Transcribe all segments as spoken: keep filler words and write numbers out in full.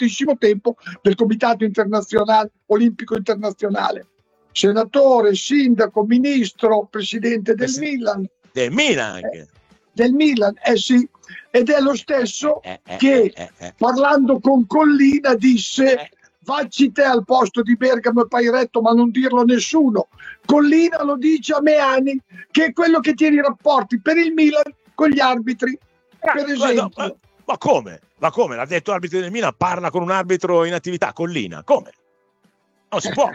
moltissimo tempo del Comitato Internazionale Olimpico Internazionale, senatore, sindaco, ministro, presidente del Eh sì. Milan. Del Milan anche. Eh, del Milan, eh sì, ed è lo stesso Eh, eh, che eh, eh, eh. parlando con Collina disse Eh. vacci te al posto di Bergamo e Pairetto, ma non dirlo a nessuno. Collina lo dice a Meani, che è quello che tiene i rapporti per il Milan con gli arbitri, per Ma, esempio. ma, ma come? Ma come? L'ha detto l'arbitro del Milan, parla con un arbitro in attività, Collina. Come? Non si può.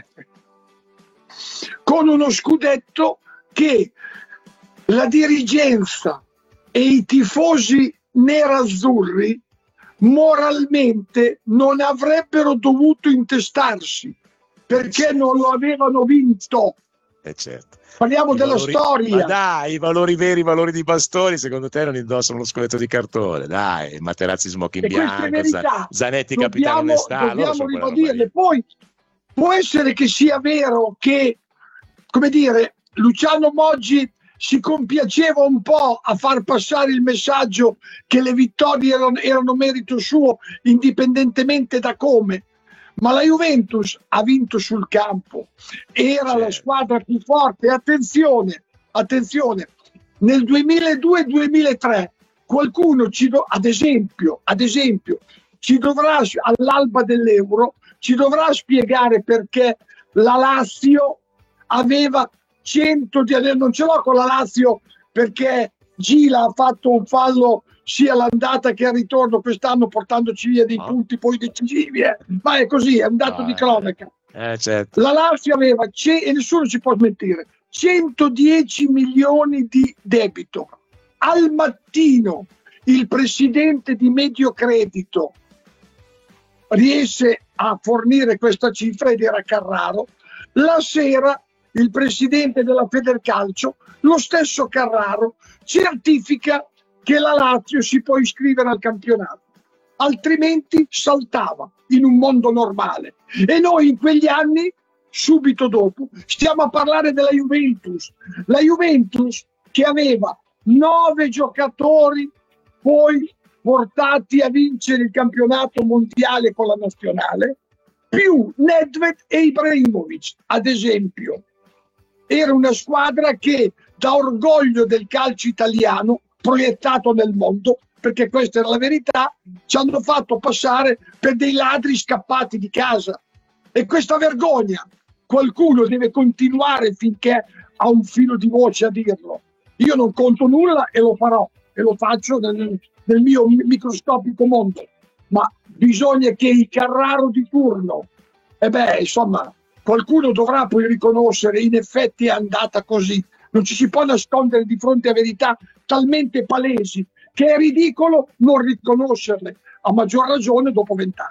Con uno scudetto che la dirigenza e i tifosi nerazzurri moralmente non avrebbero dovuto intestarsi, perché non lo avevano vinto. Eh certo. Parliamo I della valori, storia. Ma dai, i valori veri, i valori di Bastoni, secondo te non indossano lo scudetto di cartone? Dai, Materazzi smoking E queste bianco, verità Zanetti dobbiamo, capitano onestà, loro dobbiamo sono quella roba ribadirle. lì. Poi può essere che sia vero che, come dire, Luciano Moggi si compiaceva un po' a far passare il messaggio che le vittorie erano, erano merito suo, indipendentemente da come. Ma la Juventus ha vinto sul campo, era Certo. la squadra più forte. Attenzione, attenzione, nel duemiladue duemilatré qualcuno ci do, ad esempio, ad esempio, ci dovrà all'alba dell'Euro ci dovrà spiegare perché la Lazio aveva cento di non ce l'ho con la Lazio perché Gila ha fatto un fallo sia l'andata che al ritorno quest'anno portandoci via dei Oh. punti poi decisivi, eh. Ma è così, è un dato No, di eh, cronaca. Eh, certo. La Lazio aveva, ce- e nessuno ci può smentire, centodieci milioni di debito. Al mattino il presidente di Mediocredito riesce a fornire questa cifra ed era Carraro. La sera il presidente della Federcalcio, lo stesso Carraro, certifica che la Lazio si può iscrivere al campionato, altrimenti saltava in un mondo normale. E noi in quegli anni, subito dopo, stiamo a parlare della Juventus. La Juventus che aveva nove giocatori poi portati a vincere il campionato mondiale con la nazionale, più Nedved e Ibrahimovic, ad esempio. Era una squadra che dà orgoglio del calcio italiano proiettato nel mondo, perché questa era la verità, ci hanno fatto passare per dei ladri scappati di casa. E questa vergogna qualcuno deve continuare finché ha un filo di voce a dirlo. Io non conto nulla e lo farò, e lo faccio nel, nel mio microscopico mondo, ma bisogna che i Carraro di turno, e beh, insomma, qualcuno dovrà poi riconoscere, in effetti è andata così. Non ci si può nascondere di fronte a verità talmente palesi che è ridicolo non riconoscerle, a maggior ragione dopo vent'anni.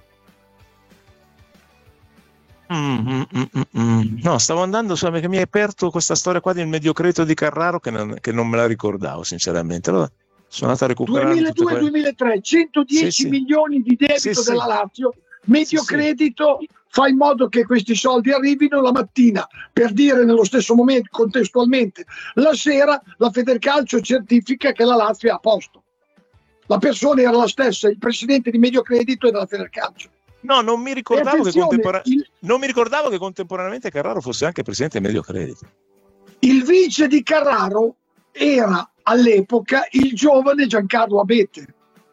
Mm, mm, mm, mm. No, stavo andando su perché mi hai aperto questa storia qua del mediocreto di Carraro che non, che non me la ricordavo sinceramente. Allora sono andato a recuperare duemiladue duemilatré, centodieci sì, sì. milioni di debito sì, della sì. Lazio. Mediocredito sì, sì. Fa in modo che questi soldi arrivino la mattina, per dire nello stesso momento, contestualmente, la sera la Federcalcio certifica che la Lazio è a posto. La persona era la stessa, il presidente di Mediocredito e della Federcalcio. No, non mi ricordavo che, contempora- il... non mi ricordavo che contemporaneamente Carraro fosse anche presidente di Mediocredito. Il vice di Carraro era all'epoca il giovane Giancarlo Abete.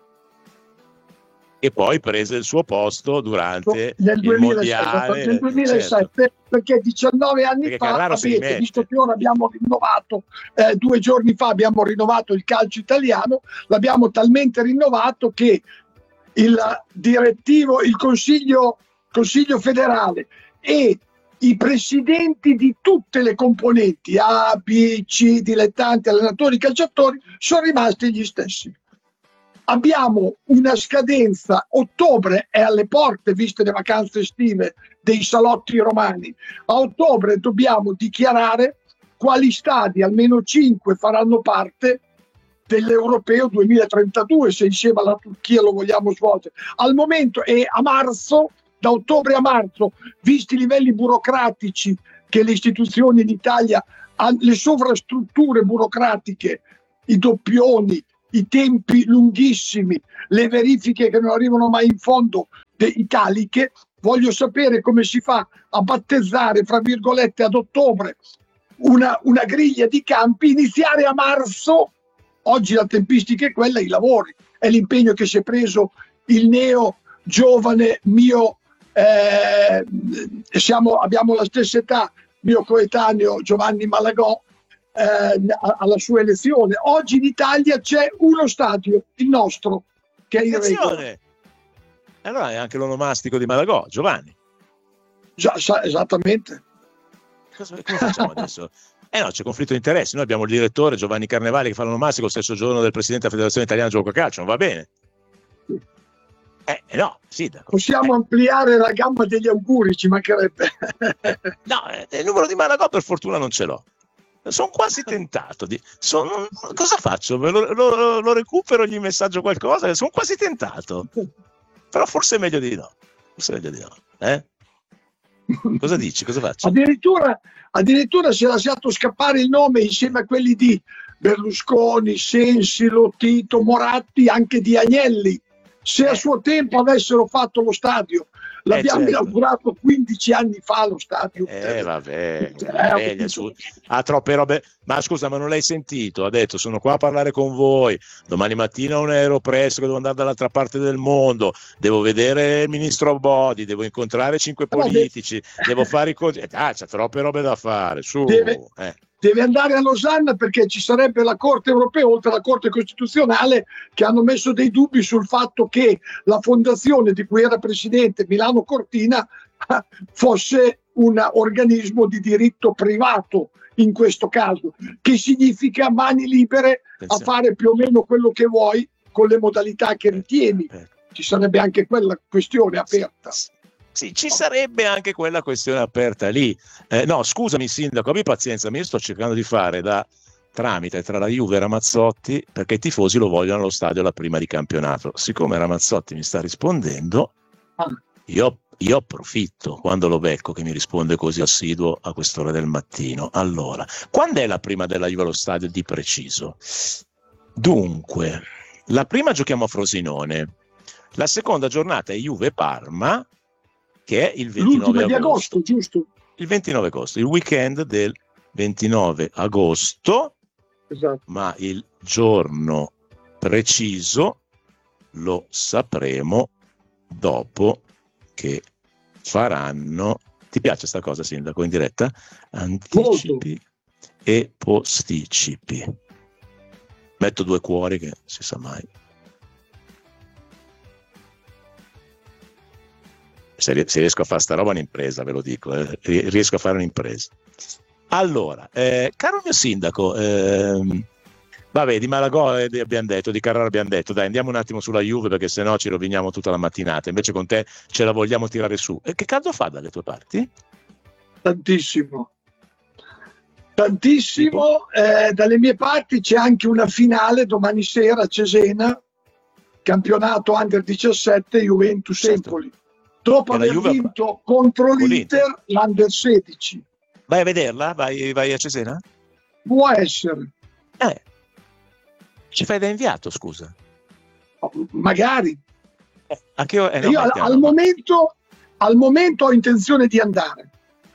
E poi prese il suo posto durante nel il duemilasette, mondiale nel duemilasette certo. Perché diciannove anni perché fa Abete, visto che ora abbiamo rinnovato eh, due giorni fa abbiamo rinnovato il calcio italiano, l'abbiamo talmente rinnovato che il direttivo, il consiglio, consiglio federale e i presidenti di tutte le componenti A, B, C, dilettanti, allenatori, calciatori sono rimasti gli stessi. Abbiamo una scadenza, ottobre è alle porte, viste le vacanze estive dei salotti romani. A ottobre dobbiamo dichiarare quali stadi, almeno cinque, faranno parte dell'Europeo duemilatrentadue, se insieme alla Turchia lo vogliamo svolgere. Al momento è a marzo, da ottobre a marzo, visti i livelli burocratici che le istituzioni in Italia hanno, le sovrastrutture burocratiche, i doppioni, i tempi lunghissimi, le verifiche che non arrivano mai in fondo, italiche, voglio sapere come si fa a battezzare, fra virgolette, ad ottobre una, una griglia di campi, iniziare a marzo. Oggi la tempistica è quella, i lavori, è l'impegno che si è preso il neo giovane mio, eh, siamo, abbiamo la stessa età, mio coetaneo Giovanni Malagò, eh, alla sua elezione. Oggi in Italia c'è uno stadio, il nostro, che è in regola. Allora è anche l'onomastico di Malagò, Giovanni. Già, esattamente. Cosa, come facciamo adesso? Eh no, c'è conflitto di interessi. Noi abbiamo il direttore Giovanni Carnevali che fa l'onomastico lo stesso giorno del presidente della Federazione Italiana Gioco a Calcio, non va bene? Sì. Eh, eh no, sindaco. Possiamo eh. ampliare la gamma degli auguri, ci mancherebbe. No, eh, il numero di Malagò per fortuna non ce l'ho. Sono quasi tentato di... Sono, cosa faccio? Lo, lo, lo recupero, gli messaggio qualcosa? Sono quasi tentato. Però forse è meglio di no. Forse è meglio di no. Eh? Cosa dici? Cosa faccio? Addirittura, addirittura si è lasciato scappare il nome insieme a quelli di Berlusconi, Sensi, Lotito, Moratti, anche di Agnelli. Se a suo tempo avessero fatto lo stadio, l'abbiamo eh certo. inaugurato quindici anni fa lo stadio. Eh vabbè, vabbè su, ha troppe robe. Ma scusa, ma non l'hai sentito? Ha detto sono qua a parlare con voi, domani mattina ho un aereo presto che devo andare dall'altra parte del mondo, devo vedere il ministro Bodi, devo incontrare cinque politici, Vabbè. devo fare i conti. Ah, c'è troppe robe da fare, su. Deve, eh. deve andare a Losanna perché ci sarebbe la Corte europea, oltre alla Corte Costituzionale, che hanno messo dei dubbi sul fatto che la fondazione di cui era presidente Milano Cortina fosse un organismo di diritto privato in questo caso, che significa mani libere a fare più o meno quello che vuoi con le modalità che ritieni. Ci sarebbe anche quella questione aperta. Sì, ci sarebbe anche quella questione aperta lì. Eh, no, scusami sindaco, abbi pazienza, mi sto cercando di fare da tramite tra la Juve e Ramazzotti perché i tifosi lo vogliono allo stadio alla prima di campionato. Siccome Ramazzotti mi sta rispondendo, io, io approfitto quando lo becco che mi risponde così assiduo a quest'ora del mattino. Allora, quando è la prima della Juve allo stadio di preciso? Dunque, la prima giochiamo a Frosinone, la seconda giornata è Juve-Parma, che è il ventinove di agosto, agosto, giusto? Il ventinove agosto, il weekend del ventinove agosto, esatto. Ma il giorno preciso lo sapremo dopo che faranno. Ti piace sta cosa, sindaco, in diretta? Anticipi Molto. E posticipi. Metto due cuori che si sa mai. Se, se riesco a fare sta roba un'impresa, ve lo dico, eh, riesco a fare un'impresa. Allora, eh, caro mio sindaco, ehm, vabbè, di Malagò eh, abbiamo detto, di Carrara abbiamo detto, dai, andiamo un attimo sulla Juve perché sennò ci roviniamo tutta la mattinata, invece con te ce la vogliamo tirare su. E che caldo fa dalle tue parti? Tantissimo. Tantissimo, eh, dalle mie parti c'è anche una finale domani sera a Cesena, campionato Under diciassette Juventus-Empoli. Certo. Dopo aver Juve... vinto contro l'Inter, l'Inter l'Under sedici. Vai a vederla? Vai, vai a Cesena? Può essere. Eh. Ci fai da inviato, scusa? Magari. Eh, anche io, eh, no, io al, al, momento, al momento ho intenzione di andare.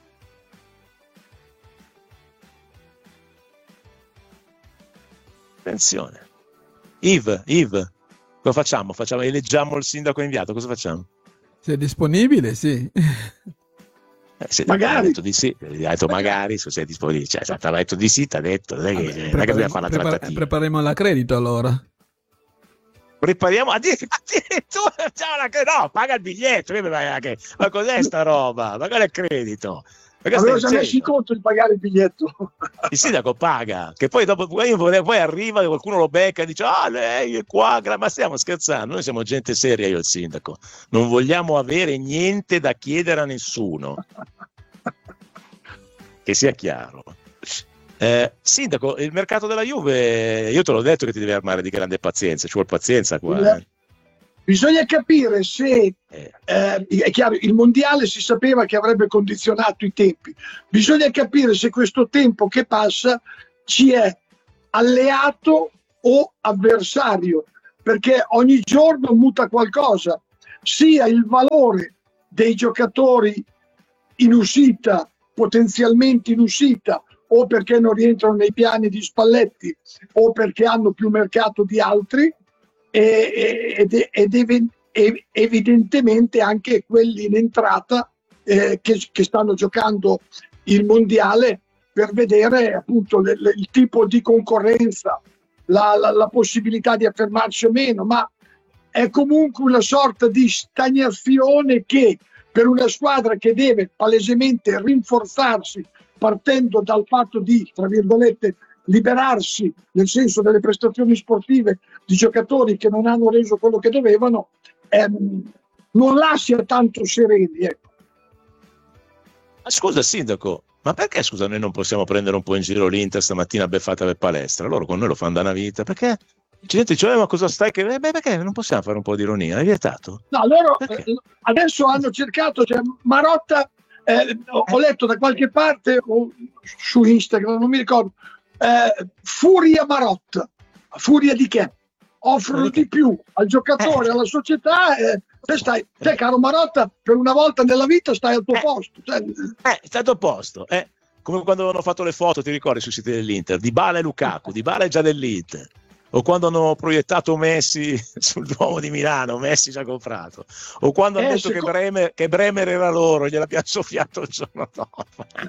Attenzione. Yves, Yves, cosa facciamo? Facciamo? Eleggiamo il sindaco inviato, cosa facciamo? Se è disponibile, sì. Eh, se magari. Ha detto di sì, ha detto magari, se sei disponibile. Cioè, se ha detto di sì, ti ha detto, non è che, Vabbè, non è che dobbiamo fare la prepar- trattativa. Prepariamo la credito allora. Prepariamo addirittura, no, paga il biglietto, ma cos'è sta roba? Ma qual è il credito? Avevo già messo in conto di pagare il biglietto. Il sindaco paga, che poi dopo poi, poi arriva, qualcuno lo becca e dice ah lei è qua, ma stiamo scherzando, noi siamo gente seria, io e il sindaco, non vogliamo avere niente da chiedere a nessuno, che sia chiaro. Eh, sindaco, il mercato della Juve, io te l'ho detto che ti devi armare di grande pazienza, ci vuole pazienza qua. Eh. Bisogna capire se, eh, è chiaro, il mondiale si sapeva che avrebbe condizionato i tempi, bisogna capire se questo tempo che passa ci è alleato o avversario, perché ogni giorno muta qualcosa. sia il valore dei giocatori in uscita, potenzialmente in uscita, o perché non rientrano nei piani di Spalletti o perché hanno più mercato di altri, ed, ed, ed evidentemente anche quelli in entrata eh, che, che stanno giocando il mondiale, per vedere appunto le, le, il tipo di concorrenza, la, la, la possibilità di affermarsi o meno, ma è comunque una sorta di stagnazione che per una squadra che deve palesemente rinforzarsi partendo dal fatto di, tra virgolette, liberarsi nel senso delle prestazioni sportive di giocatori che non hanno reso quello che dovevano, ehm, non lascia tanto sereni. Ecco. Scusa sindaco, ma perché scusa noi non possiamo prendere un po' in giro l'Inter stamattina beffata per palestra? Loro con noi lo fanno da una vita, perché? Gente dice, eh, ma cosa stai che... Eh, beh, perché non possiamo fare un po' di ironia? È vietato? No, loro eh, adesso hanno cercato, cioè Marotta, eh, ho, ho letto da qualche parte o su Instagram, non mi ricordo, eh, Furia Marotta. Furia di che? Offrono di, di più al giocatore, eh. alla società, eh, te stai, te caro Marotta, per una volta nella vita stai al tuo eh. posto. Cioè, eh, stai al tuo posto, eh. Come quando hanno fatto le foto, ti ricordi, sui siti dell'Inter, Dybala e Lukaku, Dybala è già dell'Inter. O quando hanno proiettato Messi sul Duomo di Milano, Messi già comprato. O quando eh, hanno detto secondo... che, Bremer, che Bremer era loro, gliel'abbiamo soffiato il giorno dopo.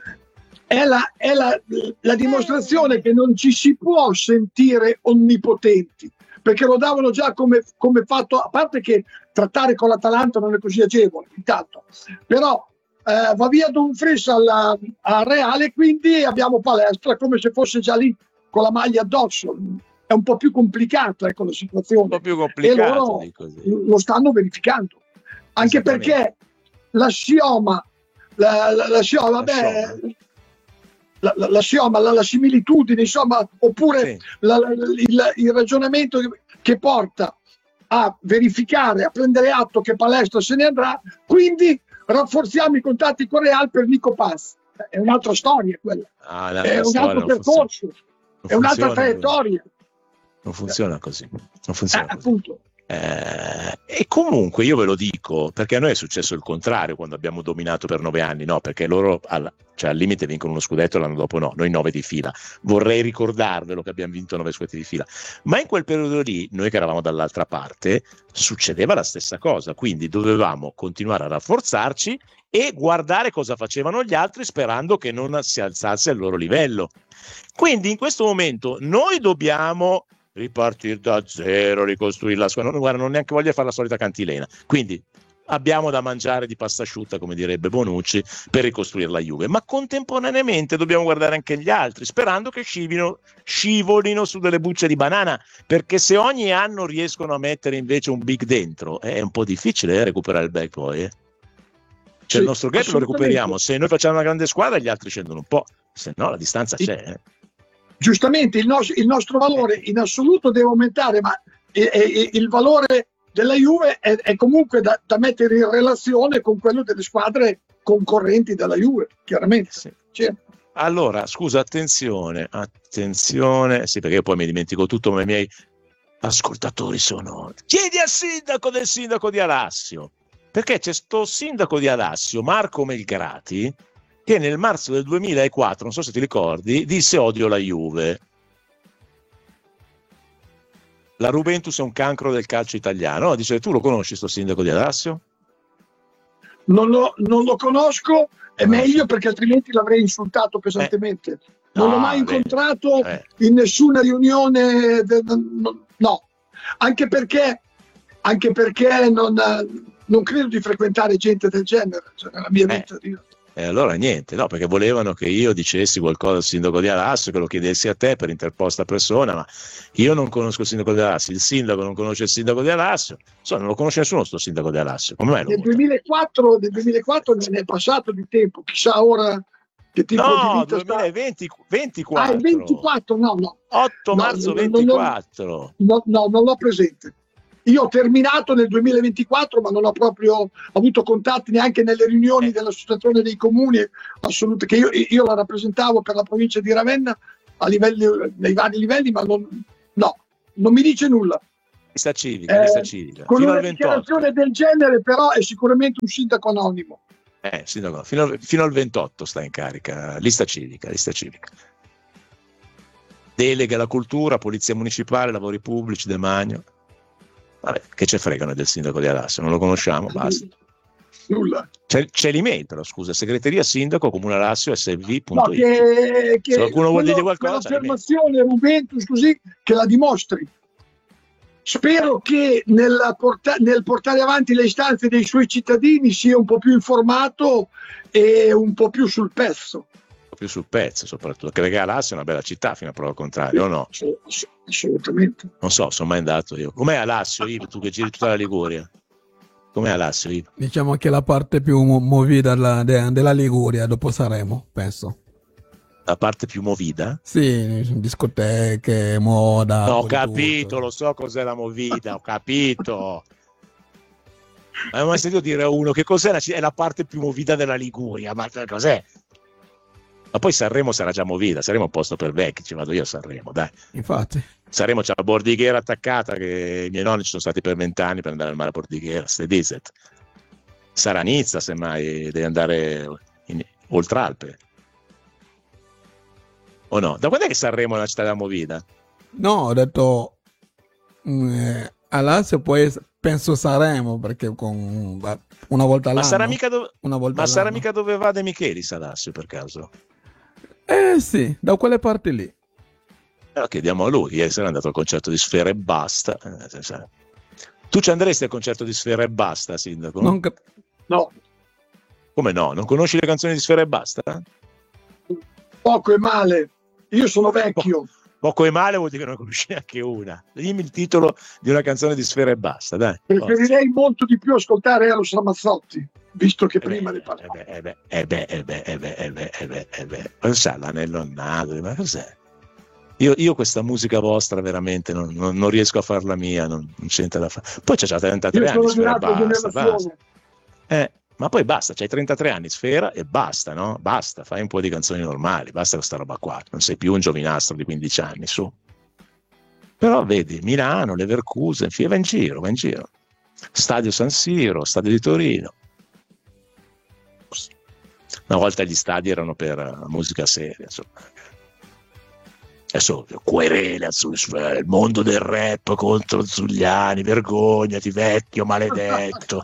È, la, è la, la dimostrazione che non ci si può sentire onnipotenti, perché lo davano già come, come fatto, a parte che trattare con l'Atalanta non è così agevole, intanto. Però eh, va via Dumfries alla, al Reale, quindi abbiamo Palestra come se fosse già lì con la maglia addosso. È un po' più complicata, ecco, la situazione. Un po' più complicata, e loro lo stanno verificando. Anche perché la Sioma, la, la, la Sioma, vabbè, la, la, la, Sioma, la, la similitudine, insomma, oppure sì. la, la, il, il ragionamento che porta a verificare, a prendere atto che Palestra se ne andrà, quindi rafforziamo i contatti con Real per Nico Paz. È un'altra storia quella, ah, è un altro percorso, è un'altra traiettoria. Non funziona così, non funziona eh, così. Appunto. Eh, e comunque io ve lo dico, perché a noi è successo il contrario quando abbiamo dominato per nove anni, no? Perché loro al, cioè al limite vincono uno scudetto e l'anno dopo no, noi nove di fila. Vorrei ricordarvelo che abbiamo vinto nove scudetti di fila, ma in quel periodo lì, noi che eravamo dall'altra parte, succedeva la stessa cosa, quindi dovevamo continuare a rafforzarci e guardare cosa facevano gli altri sperando che non si alzasse al loro livello. Quindi in questo momento noi dobbiamo ripartire da zero, ricostruire la squadra. Non, guarda, non neanche voglio fare la solita cantilena. Quindi abbiamo da mangiare di pasta asciutta, come direbbe Bonucci, per ricostruire la Juve. Ma contemporaneamente dobbiamo guardare anche gli altri, sperando che scivolino, scivolino su delle bucce di banana, perché se ogni anno riescono a mettere invece un big dentro, è un po' difficile eh, recuperare il back poi. Eh. Cioè sì, il nostro gap lo recuperiamo. Se noi facciamo una grande squadra, gli altri scendono un po'. Se no, la distanza c'è. Eh. Giustamente il, nos- il nostro valore in assoluto deve aumentare, ma e- e- il valore della Juve è, è comunque da-, da mettere in relazione con quello delle squadre concorrenti della Juve, chiaramente. Sì. Cioè. Allora, scusa, attenzione, attenzione, sì, perché io poi mi dimentico tutto, ma i miei ascoltatori sono... Chiedi al sindaco del sindaco di Alassio, perché c'è sto sindaco di Alassio, Marco Melgrati, che nel marzo del duemilaquattro, non so se ti ricordi, disse odio la Juve. La Juventus è un cancro del calcio italiano. Dice, tu lo conosci sto sindaco di Alassio? Non lo, non lo conosco, è no. meglio perché altrimenti l'avrei insultato pesantemente. Eh. Non no, l'ho mai beh, incontrato eh. in nessuna riunione, de, no, no. Anche perché, anche perché non, non credo di frequentare gente del genere, cioè nella mia vita. Eh. E allora niente, no, perché volevano che io dicessi qualcosa al sindaco di Alassio, che lo chiedessi a te per interposta persona, ma io non conosco il sindaco di Alassio, il sindaco non conosce il sindaco di Alassio, insomma non lo conosce nessuno sto sindaco di Alassio. Come mai nel duemilaquattro, nel duemilaquattro ne è passato di tempo, chissà ora che tipo no, di vita duemilaventi, ventiquattro. Ah, il ventiquattro, no, no. otto marzo ventiquattro. No, no, non l'ho presente. Io ho terminato nel duemilaventiquattro, ma non ho proprio avuto contatti neanche nelle riunioni eh. dell'associazione dei comuni assolute, che io, io la rappresentavo per la provincia di Ravenna a livelli, nei vari livelli, ma non, no, non mi dice nulla. Lista civica, lista Eh, civica. con Fino una al ventotto. dichiarazione del genere, però, è sicuramente un sindaco anonimo. Eh, sindaco, fino, al, fino al ventotto sta in carica. Lista civica, lista civica. Delega alla cultura, polizia municipale, lavori pubblici, demanio. Vabbè, che ce fregano del sindaco di Alassio? Non lo conosciamo, basta. Nulla. C'è, c'è l'email però, scusa, segreteria sindaco comune Alassio S V punto No, it. che, che Se qualcuno vuol quello- dire qualcosa, quell'affermazione Juventus così che la dimostri. Spero che nel, porta- nel portare avanti le istanze dei suoi cittadini sia un po' più informato e un po' più sul pezzo. più sul pezzo soprattutto, che Alassio è una bella città fino a prova contraria, o no? Ass- Assolutamente. Non so, sono mai andato io. Com'è Alassio, Ivo, tu che giri tutta la Liguria? Com'è Alassio, Ivo? Diciamo che la parte più mo- movida della, de- della Liguria dopo Sanremo, penso. La parte più movida? Sì, discoteche, moda. No, ho un po' di capito, tutto. lo so cos'è la movida, ho capito. Ma hai mai sentito dire a uno che cos'è la, è la parte più movida della Liguria? Ma cos'è? Ma poi Sanremo sarà già movida, Sanremo è un posto per vecchi, ci vado io a Sanremo, dai. Infatti. Sanremo c'è la bordighiera attaccata, che i miei nonni ci sono stati per vent'anni per andare al mare a bordighiera, ste Dizet. Sarà Nizza, semmai, devi andare in, oltre Alpe. O no? Da quando è che Sanremo è una città della movida? No, ho detto mm, eh, a Lazio poi penso Sanremo perché con una volta all'anno. Ma sarà mica, dove, una volta ma sarà all'anno. mica dove va De Michelis Alassio, per caso? Eh sì, da quelle parti lì. Allora chiediamo a lui. Ieri sera è andato al concerto di Sfera e Basta. Eh, tu ci andresti al concerto di Sfera e Basta, sindaco? Non cap- No, Come no? Non conosci le canzoni di Sfera e Basta? poco e male. Io sono vecchio. Poco e male vuol dire che non conosci neanche una. Dimmi il titolo di una canzone di Sfera e Basta, dai. Preferirei molto di più ascoltare Eros Ramazzotti, visto che Eh prima beh, ne parlavamo. eh beh, eh beh, eh beh, eh beh, eh beh, eh beh, eh beh. Cos'è l'anello nato? Ma cos'è? Io, io questa musica vostra veramente non, non, non riesco a farla mia, non, non c'è niente da fare. Poi c'è già trentatré Io anni, sono di Sfera e un'altra basta, basta. generazione. Eh, ma poi basta, c'hai trentatré anni, Sfera, e basta, no? Basta, fai un po' di canzoni normali, basta questa roba qua. Non sei più un giovinastro di quindici anni, su. Però vedi, Milano, Leverkusen, va in giro, va in giro. Stadio San Siro, Stadio di Torino. Una volta gli stadi erano per uh, musica seria, insomma. Adesso querela su il mondo del rap contro Zuliani, vergognati vecchio maledetto.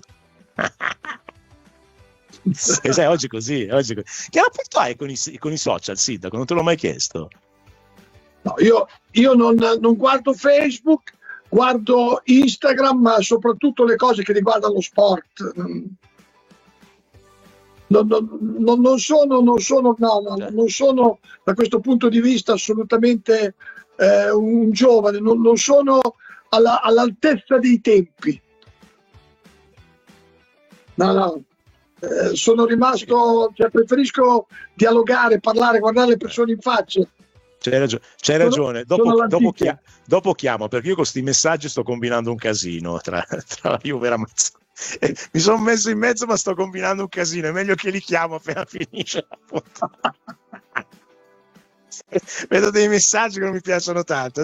E sai, oggi così, oggi così. Che rapporto hai con i, con i social, sindaco? Non te l'ho mai chiesto. No, io io non, non guardo Facebook, guardo Instagram, ma soprattutto le cose che riguardano lo sport. Non, non, non, non sono, non sono, no, no, non sono da questo punto di vista assolutamente eh, un giovane, non, non sono alla, all'altezza dei tempi. No, no. Eh, sono rimasto, cioè, preferisco dialogare, parlare, guardare le persone in faccia. C'hai ragione, c'hai ragione. Sono, Dopo, sono dopo, chia- dopo chiamo, perché io con questi messaggi sto combinando un casino tra, tra la Juve e la Mazzoni. Eh, mi sono messo in mezzo, ma sto combinando un casino. È meglio che li chiamo appena finisce la puntata. Vedo dei messaggi che non mi piacciono tanto.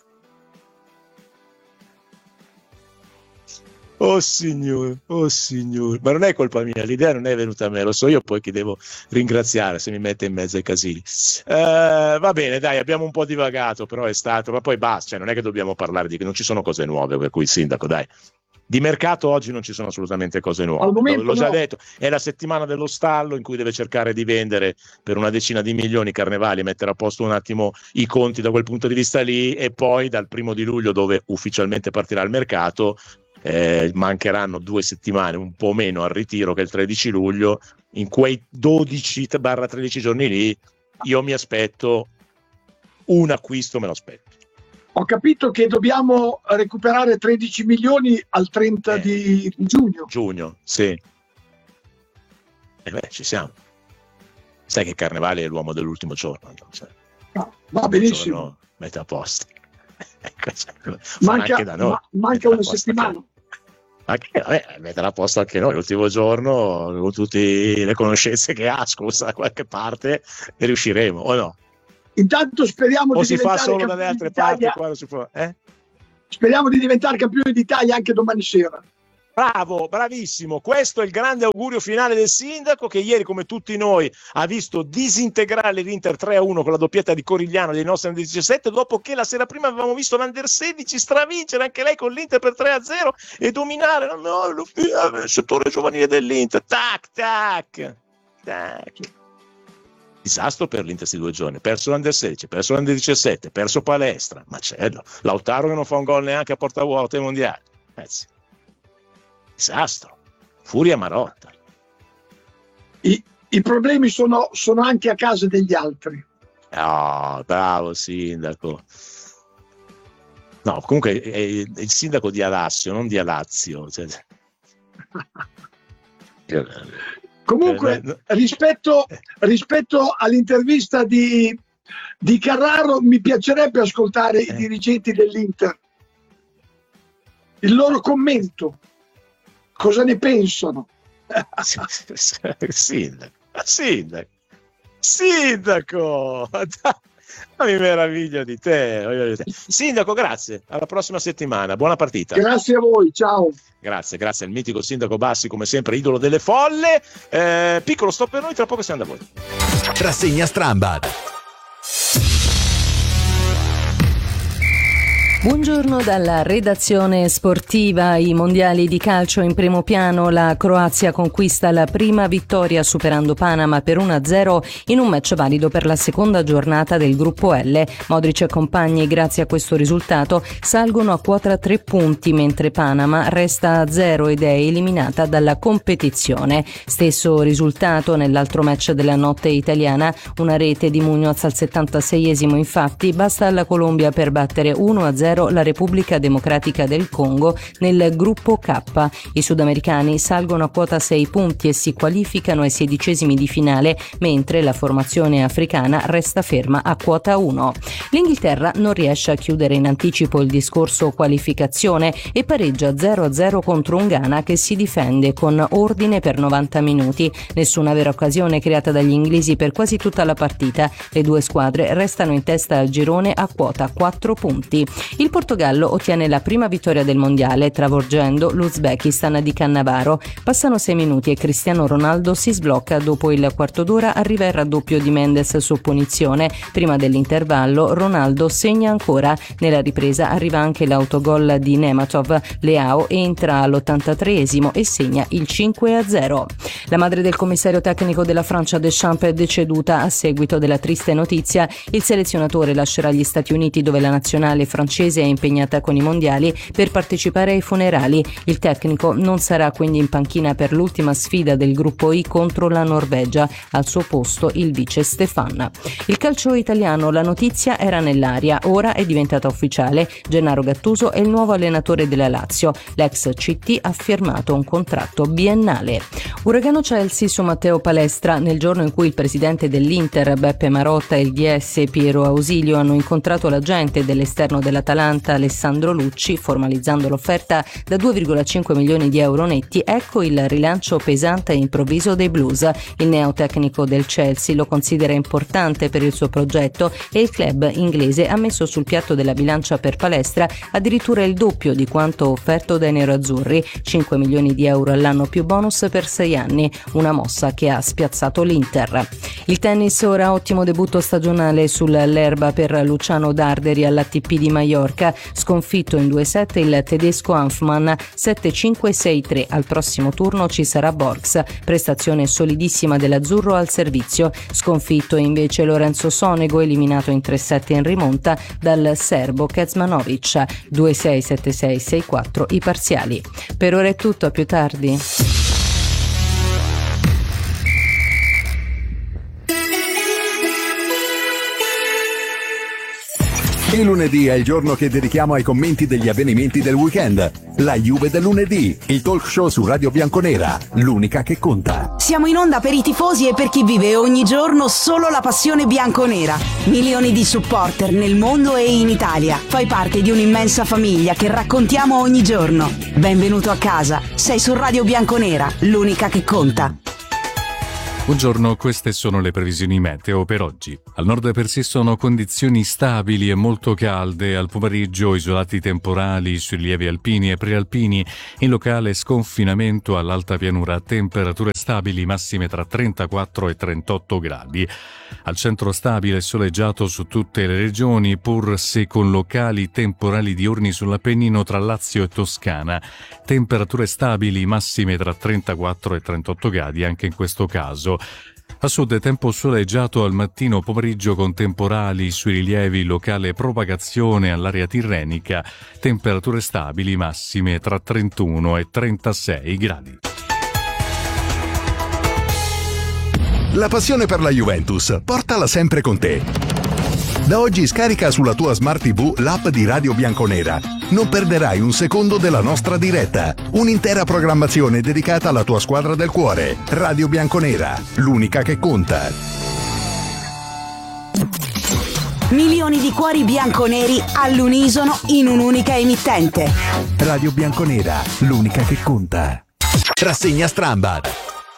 Oh signore, oh signore, ma non è colpa mia, l'idea non è venuta a me, lo so io poi che devo ringraziare se mi mette in mezzo ai casini. Uh, va bene, dai, abbiamo un po' divagato, però è stato, ma poi basta, cioè non è che dobbiamo parlare di che non ci sono cose nuove, per cui il sindaco, dai. Di mercato oggi non ci sono assolutamente cose nuove. Al momento L'ho già no. detto, è la settimana dello stallo in cui deve cercare di vendere per una decina di milioni i carnevali, mettere a posto un attimo i conti da quel punto di vista lì, e poi dal primo di luglio, dove ufficialmente partirà il mercato, Eh, mancheranno due settimane, un po' meno al ritiro, che è il tredici luglio. In quei dodici tredici giorni lì io mi aspetto un acquisto, me lo aspetto. Ho capito che dobbiamo recuperare tredici milioni al trenta eh, di giugno. Giugno, sì. E beh, ci siamo. Sai che Carnevale è l'uomo dell'ultimo giorno. Cioè, No, va benissimo. giorno, mette a posto. Manca, anche da noi. ma, manca una settimana. Anche, vabbè, mettere a posto anche noi l'ultimo giorno con tutte le conoscenze che ha, scusa, da qualche parte, e riusciremo o no? Intanto speriamo O di si fa diventare solo dalle campioni altre d'Italia. parti, qua non si può, eh? speriamo di diventare campioni d'Italia anche domani sera. Bravo, bravissimo. Questo è il grande augurio finale del sindaco, che ieri, come tutti noi, ha visto disintegrare l'Inter tre a uno con la doppietta di Corigliano dei nostri under diciassette, dopo che la sera prima avevamo visto l'Under sedici stravincere anche lei con l'Inter per tre a zero e dominare no, no, il settore giovanile dell'Inter. Tac, tac, tac. Disastro per l'Inter questi due giorni. Perso l'Under sedici, perso l'Under diciassette, perso Palestra. Macello. Lautaro che non fa un gol neanche a porta vuota ai mondiali. Pezzi. Disastro, furia marotta. I, i problemi sono, sono anche a casa degli altri. Oh, bravo sindaco. No, comunque è il sindaco di Alassio, non di Alazio. Cioè... Comunque, rispetto, rispetto all'intervista di, di Carraro, mi piacerebbe ascoltare eh. i dirigenti dell'Inter, il loro commento. Cosa ne pensano? Sindaco, sindaco, sindaco, mi meraviglio di te. Sindaco, grazie, alla prossima settimana, buona partita. Grazie a voi, ciao. Grazie, grazie al mitico sindaco Bassi, come sempre idolo delle folle. Eh, piccolo stop per noi, tra poco siamo da voi. Rassegna Strambad. Buongiorno dalla redazione sportiva. I mondiali di calcio in primo piano. La Croazia conquista la prima vittoria superando Panama per uno a zero in un match valido per la seconda giornata del gruppo L. Modric e compagni, grazie a questo risultato, salgono a quota tre punti, mentre Panama resta a zero ed è eliminata dalla competizione. Stesso risultato nell'altro match della notte italiana. Una rete di Muñoz al settantaseiesimo, infatti, basta alla Colombia per battere uno a zero la Repubblica Democratica del Congo nel gruppo K. I sudamericani salgono a quota sei punti e si qualificano ai sedicesimi di finale, mentre la formazione africana resta ferma a quota uno. L'Inghilterra non riesce a chiudere in anticipo il discorso qualificazione e pareggia zero a zero contro un Ghana che si difende con ordine per novanta minuti. Nessuna vera occasione creata dagli inglesi per quasi tutta la partita. Le due squadre restano in testa al girone a quota quattro punti. Il Portogallo ottiene la prima vittoria del mondiale travolgendo l'Uzbekistan di Cannavaro. Passano sei minuti e Cristiano Ronaldo si sblocca. Dopo il quarto d'ora arriva il raddoppio di Mendes su punizione. Prima dell'intervallo Ronaldo segna ancora. Nella ripresa arriva anche l'autogol di Nematov. Leao entra all'ottantatreesimo e segna il cinque a zero. La madre del commissario tecnico della Francia Deschamps è deceduta a seguito della triste notizia. Il selezionatore lascerà gli Stati Uniti, dove la nazionale francese è impegnata con i mondiali, per partecipare ai funerali. Il tecnico non sarà quindi in panchina per l'ultima sfida del gruppo I contro la Norvegia. Al suo posto il vice Stefan. Il calcio italiano, la notizia era nell'aria, ora è diventata ufficiale. Gennaro Gattuso è il nuovo allenatore della Lazio. L'ex C T ha firmato un contratto biennale. Uragano Chelsea su Matteo Palestra. Nel giorno in cui il presidente dell'Inter Beppe Marotta e il D S Piero Ausilio hanno incontrato l'agente dell'esterno dell'Atalanta Alessandro Lucci, formalizzando l'offerta da due virgola cinque milioni di euro netti, ecco il rilancio pesante e improvviso dei Blues. Il neotecnico del Chelsea lo considera importante per il suo progetto e il club inglese ha messo sul piatto della bilancia per Palestra addirittura il doppio di quanto offerto dai nerazzurri, cinque milioni di euro all'anno più bonus per sei anni, una mossa che ha spiazzato l'Inter. Il tennis, ora ottimo debutto stagionale sull'erba per Luciano Darderi all'A T P di Maiorca. Sconfitto in due set il tedesco Hanfmann sette cinque sei tre. Al prossimo turno ci sarà Borgs, prestazione solidissima dell'azzurro al servizio. Sconfitto invece Lorenzo Sonego, eliminato in tre set in rimonta dal serbo Kecmanovic. due sei sette sei sei quattro i parziali. Per ora è tutto, a più tardi. Il lunedì è il giorno che dedichiamo ai commenti degli avvenimenti del weekend. La Juve del lunedì, il talk show su Radio Bianconera, l'unica che conta. Siamo in onda per i tifosi e per chi vive ogni giorno solo la passione bianconera. Milioni di supporter nel mondo e in Italia. Fai parte di un'immensa famiglia che raccontiamo ogni giorno. Benvenuto a casa. Sei su Radio Bianconera, l'unica che conta. Buongiorno, queste sono le previsioni meteo per oggi. Al nord persistono condizioni stabili e molto calde, al pomeriggio isolati temporali sui rilievi alpini e prealpini, in locale sconfinamento all'alta pianura, temperature stabili massime tra trentaquattro e trentotto gradi. Al centro stabile e soleggiato su tutte le regioni, pur se con locali temporali diurni sull'Appennino tra Lazio e Toscana. Temperature stabili massime tra trentaquattro e trentotto gradi anche in questo caso. A sud tempo soleggiato al mattino pomeriggio con temporali sui rilievi, locale propagazione all'area tirrenica, temperature stabili massime tra trentuno e trentasei gradi. La passione per la Juventus, portala sempre con te. Da oggi scarica sulla tua Smart tivù l'app di Radio Bianconera. Non perderai un secondo della nostra diretta. Un'intera programmazione dedicata alla tua squadra del cuore. Radio Bianconera, l'unica che conta. Milioni di cuori bianconeri all'unisono in un'unica emittente. Radio Bianconera, l'unica che conta. Rassegna Strambad.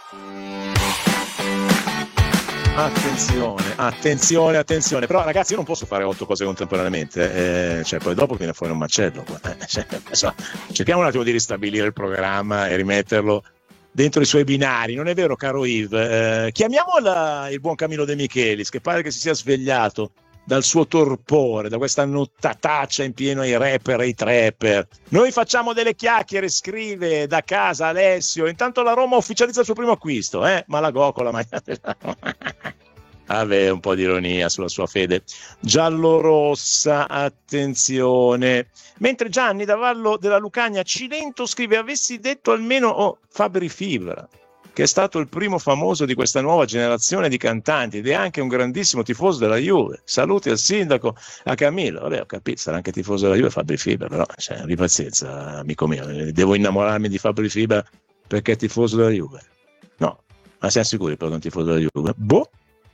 Attenzione, attenzione, attenzione. Però ragazzi, io non posso fare otto cose contemporaneamente, eh, cioè poi dopo viene fuori un macello. Eh, cioè, so, cerchiamo un attimo di ristabilire il programma e rimetterlo dentro i suoi binari. Non è vero, caro Yves? Eh, chiamiamo la, il buon Camillo De Michelis, che pare che si sia svegliato dal suo torpore, da questa nottataccia in pieno ai rapper e ai trapper. Noi facciamo delle chiacchiere, scrive da casa Alessio. Intanto la Roma ufficializza il suo primo acquisto, eh? Malagò con la maglia della Roma. Vabbè, un po' di ironia sulla sua fede giallorossa, attenzione. Mentre Gianni da Vallo della Lucania Cilento scrive: avessi detto almeno oh, Fabri Fibra, che è stato il primo famoso di questa nuova generazione di cantanti ed è anche un grandissimo tifoso della Juve. Saluti al sindaco, a Camillo. Vabbè, ho capito, sarà anche tifoso della Juve Fabri Fibra, però cioè, di pazienza, amico mio, devo innamorarmi di Fabri Fibra perché è tifoso della Juve? No, ma siamo sicuri per un tifoso della Juve? Boh,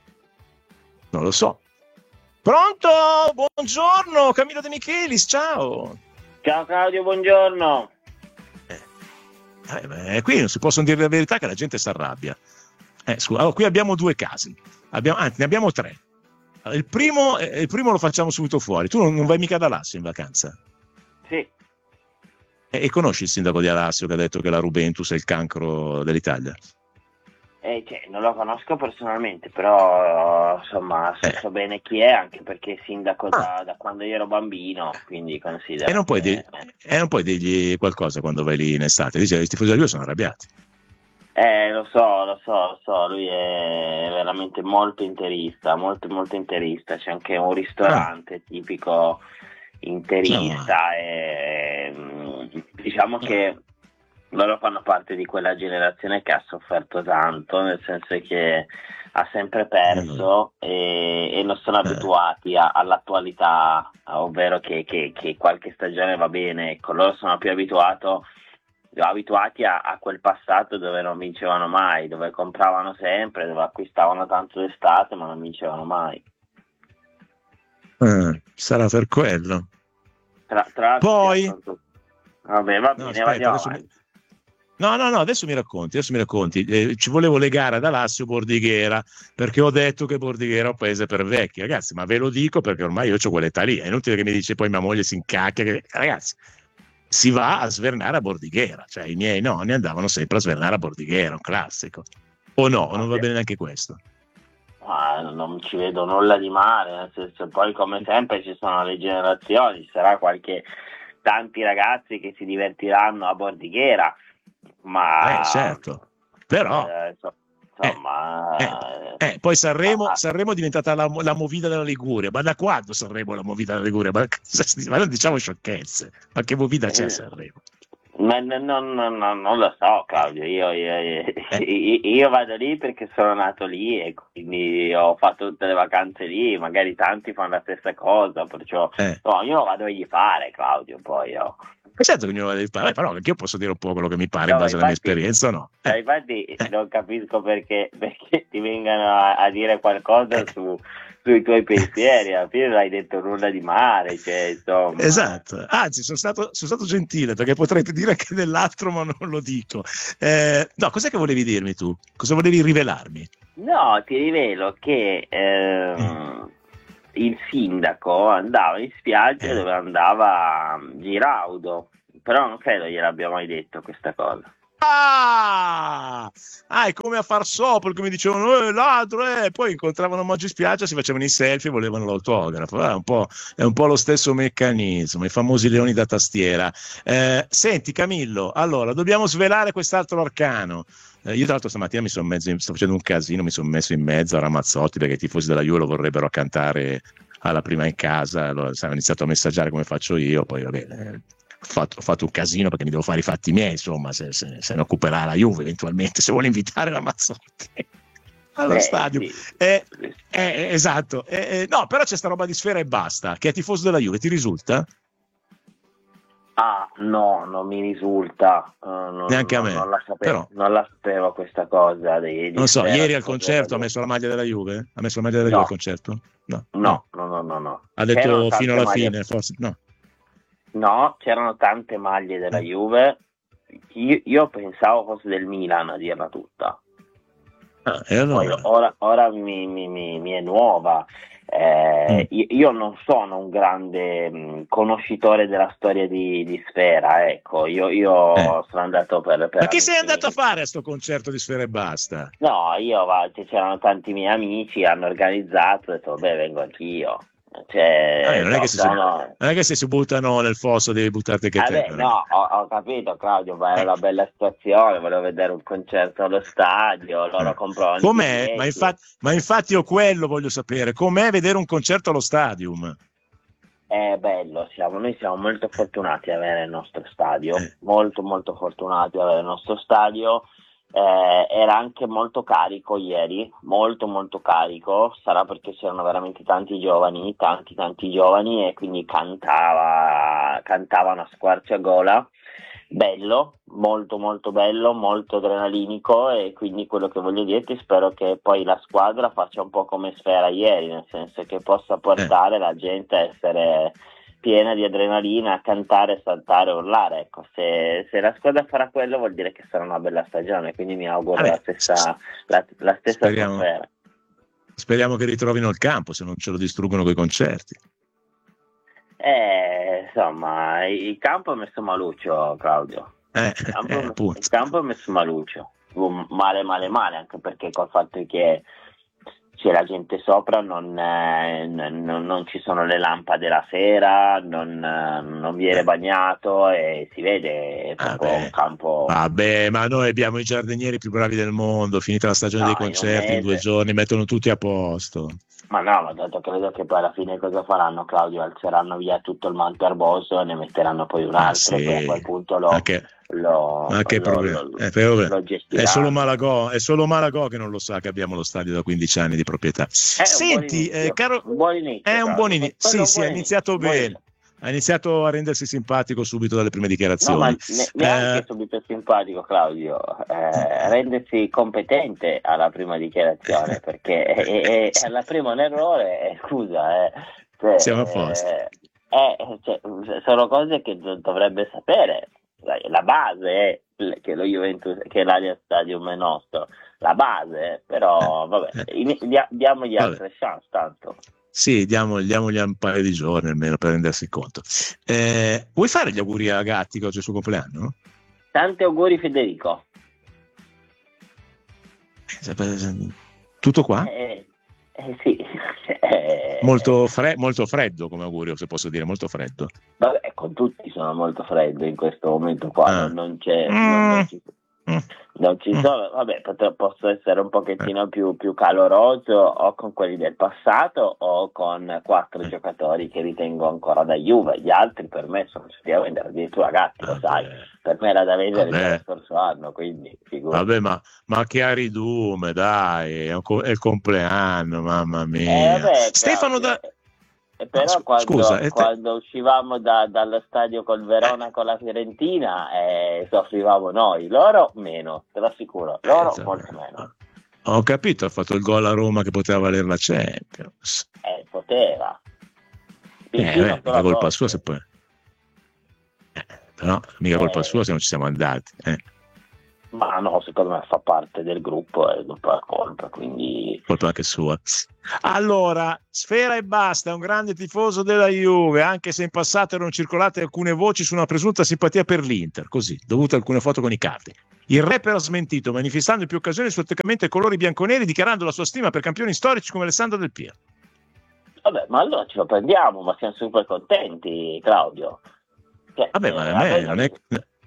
non lo so. Pronto? Buongiorno, Camillo De Michelis, ciao. Ciao Claudio, buongiorno. Eh, beh, qui non si possono dire la verità che la gente si arrabbia. Eh, scusa, allora, qui abbiamo due casi, abbiamo, anzi ne abbiamo tre. Allora, il, primo, eh, il primo lo facciamo subito fuori. Tu non, non vai mica ad Alassio in vacanza? Sì. E, e conosci il sindaco di Alassio che ha detto che la Rubentus è il cancro dell'Italia? Eh, cioè, non lo conosco personalmente, però insomma so, eh. so bene chi è, anche perché è sindaco ah. da, da quando io ero bambino, quindi considero. E non puoi, che... di- e non puoi dirgli qualcosa quando vai lì in estate? Dice che i tifosi della Juve sono arrabbiati. Eh, lo so, lo so, lo so, lui è veramente molto interista, molto molto interista, c'è anche un ristorante ah. tipico interista no. e diciamo ah. che loro fanno parte di quella generazione che ha sofferto tanto, nel senso che ha sempre perso mm. e, e non sono abituati a, all'attualità, ovvero che, che, che qualche stagione va bene. Ecco, loro sono più abituato, abituati a, a quel passato dove non vincevano mai, dove compravano sempre, dove acquistavano tanto d'estate ma non vincevano mai. Eh, sarà per quello. Tra, tra Poi... Vabbè, va bene, no, aspetta, andiamo adesso avanti. mi... No, no, no, adesso mi racconti, adesso mi racconti. Eh, ci volevo legare ad Alassio Bordighera, perché ho detto che Bordighera è un paese per vecchi. Ragazzi, ma ve lo dico perché ormai io ho quell'età lì. È inutile che mi dice poi mia moglie si incacchia. Che... Ragazzi, si va a svernare a Bordighera. Cioè, i miei nonni andavano sempre a svernare a Bordighera, un classico. O no, o non va bene neanche questo? Ah, non ci vedo nulla di male, nel senso, poi come sempre ci sono le generazioni, ci sarà qualche tanti ragazzi che si divertiranno a Bordighera. Ma eh, certo, però eh, insomma eh, eh, eh, poi Sanremo, ah, Sanremo è diventata la, la movida della Liguria. Ma da quando Sanremo è la movida della Liguria? Ma, ma non diciamo sciocchezze, ma che movida c'è a Sanremo? Ma non, non, non, non lo so, Claudio, io, io, io, eh. io vado lì perché sono nato lì e quindi ho fatto tutte le vacanze lì, magari tanti fanno la stessa cosa, perciò eh. no, io lo vado a gli fare, Claudio, poi io. Certo che ognuno deve però anche io posso dire un po' quello che mi pare no, in base alla mia esperienza, no? Eh. Infatti eh. non capisco perché, perché ti vengano a, a dire qualcosa eh. su, sui tuoi pensieri, alla fine non hai detto nulla di male, cioè, insomma. Esatto, anzi sono stato, sono stato gentile perché potrete dire anche dell'altro ma non lo dico. Eh, no, cos'è che volevi dirmi tu? Cosa volevi rivelarmi? No, ti rivelo che ehm, il sindaco andava in spiaggia Eh. dove andava Giraudo, però non credo gliel'abbia mai detto questa cosa. Ah, ah, è come a far Sopol, come dicevano, eh, ladro, eh. Poi incontravano Moggi spiaggia, si facevano i selfie e volevano l'autografo. È un po', è un po' lo stesso meccanismo, i famosi leoni da tastiera. Eh, senti Camillo, allora dobbiamo svelare quest'altro arcano. Eh, io tra l'altro stamattina mi sono mezzo in- sto facendo un casino, mi sono messo in mezzo a Ramazzotti perché i tifosi della Juve lo vorrebbero cantare alla prima in casa. Allora sai, ho iniziato a messaggiare come faccio io, poi vabbè, eh, ho fatto, ho fatto un casino perché mi devo fare i fatti miei, insomma, se, se, se ne occuperà la Juve eventualmente, se vuole invitare Ramazzotti allo Eh, stadio. sì. Eh, eh, esatto, eh, eh, no, però c'è sta roba di Sfera e Basta, che è tifoso della Juve, ti risulta? Ah, no, non mi risulta. eh, non, Neanche a non- me, non la sapevo, però. non la sapevo questa cosa. Di, di Non so, Sfera, ieri al cosa concerto della ha messo la maglia della Juve? Ha messo la maglia della No. Juve al concerto? No, No, no, no, no, no. ha C'erano detto tante fino alla maglie- fine, forse, no. No, c'erano tante maglie della Eh. Juve. Io, io pensavo fosse del Milan, a dirla tutta. Ah, e Poi allora? ora, ora mi, mi- mi- mi è nuova. Eh, Mm. io, io non sono un grande mh, conoscitore della storia di, di Sfera, ecco. Io, io Eh. sono andato per, per Ma che sei amici andato a miei. fare a sto concerto di Sfera e Basta? No, io va- c'erano tanti miei amici, hanno organizzato, ho detto, beh, vengo anch'io. Cioè, Ah, non, è no, che se, sono- non è che se si buttano nel fosso devi buttarti che te. Vabbè, però. no, ho, ho capito Claudio, ma era Eh. una bella situazione, volevo vedere un concerto allo stadio, loro Eh. compravano i Com'è? biglietti. Ma infatti, ma infatti io quello voglio sapere, com'è vedere un concerto allo stadium? È bello, siamo, noi siamo molto fortunati ad avere il nostro stadio, Eh. molto molto fortunati ad avere il nostro stadio. Eh, era anche molto carico ieri, molto molto carico, sarà perché c'erano veramente tanti giovani, tanti tanti giovani e quindi cantava, cantavano a squarciagola, bello, molto molto bello, molto adrenalinico e quindi quello che voglio dirti, spero che poi la squadra faccia un po' come Sfera ieri, nel senso che possa portare la gente a essere piena di adrenalina, cantare, saltare, urlare. Ecco, se, se la squadra farà quello vuol dire che sarà una bella stagione, quindi mi auguro Vabbè, la stessa, la, la stessa speriamo. atmosfera. Speriamo che ritrovino il campo, se non ce lo distruggono coi concerti. Eh, insomma, il campo è messo maluccio, Claudio. Eh, Il campo, eh, appunto. il campo è messo maluccio. Male, male, male, anche perché col fatto che c'è la gente sopra, non, eh, non, non ci sono le lampade la sera, non, eh, non viene bagnato e si vede è proprio Vabbè. un campo. Vabbè, ma noi abbiamo i giardinieri più bravi del mondo, finita la stagione No, dei in un concerti, in, mese. due giorni mettono tutti a posto. Ma no, ma tanto credo che poi alla fine cosa faranno, Claudio? Alzeranno via tutto il manto erboso e ne metteranno poi un Ah, altro sì. che a quel punto lo, Ma che, lo, ma che lo- problema? lo- Eh, però, vabbè, lo gestirà. è solo Malagò, è solo Malagò che non lo sa che abbiamo lo stadio da quindici anni di proprietà. È un Senti, buon eh, inizio, caro, un buon inizio, è un Claudio. buon inizio. Quello è Sì, un sì, buon ha iniziato inizio, un buon bene. inizio. Ha iniziato a rendersi simpatico subito dalle prime No, ma dichiarazioni. ne- neanche Eh, subito simpatico, Claudio, eh, rendersi competente alla prima dichiarazione, perché è, è- è- alla prima un errore, eh, scusa, eh, cioè, Siamo a posto. eh, eh, cioè, sono cose che do- dovrebbe sapere. La base è che lo Juventus, che l'Allianz Stadium è nostro, la base, però vabbè, in- dia- diamogli Vabbè. altre chance, tanto. Sì, diamo- diamogli un paio di giorni almeno per rendersi conto. Eh, vuoi fare gli auguri a Gatti che oggi è il suo compleanno? Tanti auguri Federico. Tutto qua? Eh, eh, sì. Eh, Molto, fre- molto freddo come augurio, se posso dire, molto freddo. Vabbè, con tutti sono molto freddo in questo momento qua, Ah. non, non c'è, Mm. non, non ci, Mm. non ci Mm. sono, vabbè, potrei- posso essere un pochettino più, più caloroso o con quelli del passato o con quattro giocatori che ritengo ancora da Juve, gli altri per me sono stati a vendere addirittura Gatti, lo sai, per me era da vendere già Vabbè. lo scorso anno, quindi figurati. Vabbè, ma, ma che aridume, dai, è, un co- è il compleanno, mamma Eh, mia. vabbè, Stefano Claudio, da... eh, però Ah, scu- quando, scusa, e te- quando uscivamo da- dallo stadio col Verona con la Fiorentina eh, soffrivamo noi, loro meno, te lo assicuro, loro Eh, molto meno. Ho capito, ha fatto il gol a Roma che poteva valere la Champions. Eh, poteva. Eh, Pintino beh, solo mica a colpa volte. sua se poi... Eh, però mica colpa Eh. sua se non ci siamo andati. Eh. Ma no, secondo me fa parte del gruppo e non fa colpa, quindi... Colpa anche sua. Allora, Sfera e Basta è un grande tifoso della Juve, anche se in passato erano circolate alcune voci su una presunta simpatia per l'Inter, così, dovute a alcune foto con i cardi. Il rapper ha smentito, manifestando in più occasioni il suo attaccamento ai colori bianconeri, dichiarando la sua stima per campioni storici come Alessandro Del Piero. Vabbè, ma allora ce lo prendiamo, ma siamo super contenti, Claudio. Cioè, Vabbè, ma a me non è...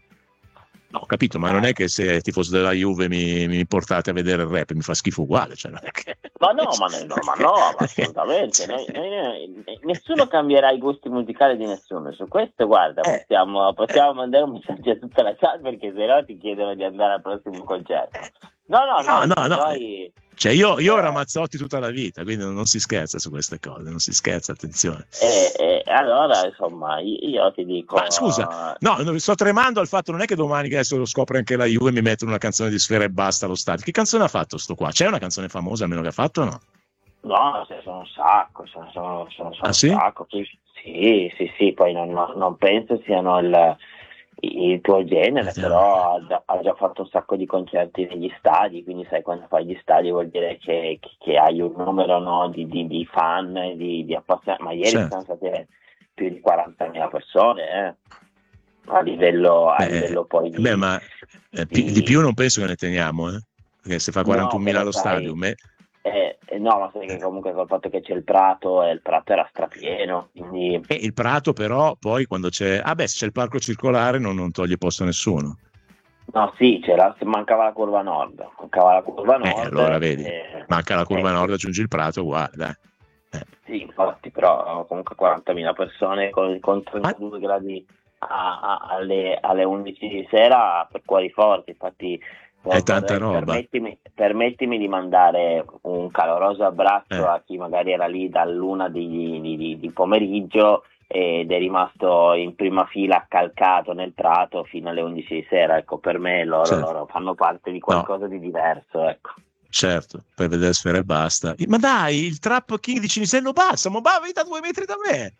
No, ho capito, ma non è che se è tifoso della Juve mi, mi portate a vedere il rap, mi fa schifo uguale. Cioè non è che... Ma no, ma no, ma no, ma assolutamente. Noi, noi, noi, nessuno cambierà i gusti musicali di nessuno. Su questo, guarda, possiamo, possiamo mandare un messaggio a tutta la chat, perché se no ti chiedono di andare al prossimo concerto. No, no, no, no, no, no. Noi... Cioè io, io ho Ramazzotti tutta la vita, quindi non si scherza su queste cose, non si scherza, attenzione. E, e allora, insomma, io, io ti dico... Ma scusa, no, sto tremando al fatto, non è che domani che adesso lo scopre anche la Juve mi mettono una canzone di Sfera e Basta allo stadio. Che canzone ha fatto sto qua? C'è una canzone famosa almeno che ha fatto o no? No, sono un sacco, sono, sono, sono, sono ah, sì? un sacco. Sì, sì, sì, poi non, non penso siano il... il tuo genere, però ha già, ha già fatto un sacco di concerti negli stadi, quindi sai, quando fai gli stadi vuol dire che, che, che hai un numero, no, di, di, di fan, di, di appassionati, ma ieri certo. sono state più di quarantamila persone, eh. a livello, a beh, livello poi di, beh, ma eh, di, di più non penso che ne teniamo, eh? Perché se fa quarantunomila no, allo sai, stadio me... Eh, no, ma sai che comunque col fatto che c'è il Prato e il Prato era strapieno, quindi... E il Prato però poi quando c'è... Ah beh, se c'è il parco circolare non, non toglie posto a nessuno. No, sì, c'era, mancava la curva nord, mancava la curva nord. Eh, allora vedi, e... manca la curva eh, nord, aggiungi il Prato, guarda. Eh. Sì, infatti, però comunque quarantamila persone con, con trentadue ma... gradi a, a, alle, alle undici di sera per cuori forti, infatti... È tanta roba. Permettimi, permettimi di mandare un caloroso abbraccio eh. a chi magari era lì dall'una di, di, di, di pomeriggio ed è rimasto in prima fila accalcato nel Prato fino alle undici di sera. Ecco, per me loro, certo. loro fanno parte di qualcosa no. di diverso. Ecco. Certo, per vedere Sfera e Basta. Ma dai, il Trap King di Cinisello Balsa, ma vai da due metri da me.